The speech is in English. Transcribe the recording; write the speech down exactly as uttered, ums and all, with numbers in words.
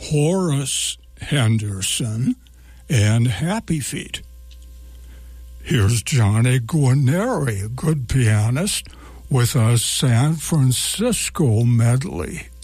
Horace Henderson, and Happy Feet. Here's Johnny Guarneri, a good pianist, with a San Francisco medley.